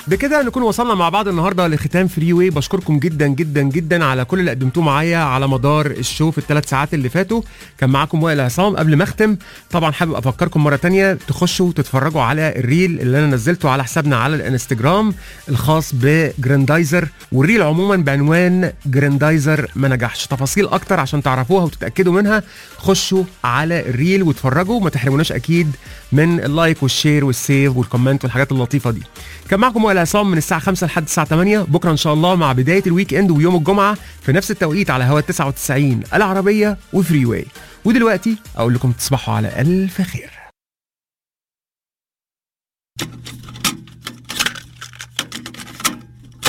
بكده نكون وصلنا مع بعض النهارده لختام فري واي. بشكركم جدا جدا جدا على كل اللي قدمتوه معايا على مدار الشو في ال3 ساعات اللي فاتوا. كان معاكم وائل عصام. قبل ما اختم طبعا حابب افكركم مره تانية تخشوا وتتفرجوا على الريل اللي انا نزلته على حسابنا على الانستجرام الخاص بجراندايزر، والريل عموما بعنوان جراندايزر ما نجحش. تفاصيل اكتر عشان تعرفوها وتتاكدوا منها خشوا على الريل واتفرجوا، ما تحرموناش اكيد من اللايك والشير والسيف والكومنت والحاجات اللطيفه دي. كان معكم وائل عصام من الساعه 5 لحد الساعه 8 بكره ان شاء الله، مع بدايه الويك اند ويوم الجمعه في نفس التوقيت على هوا 99 العربيه وفري واي. ودلوقتي اقول لكم تصبحوا على الف خير.